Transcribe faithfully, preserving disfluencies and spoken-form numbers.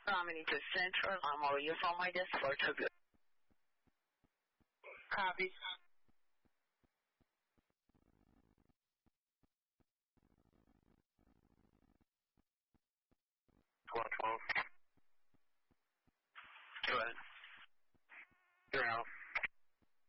coming to Central. I'm away from my desk for two. Copy.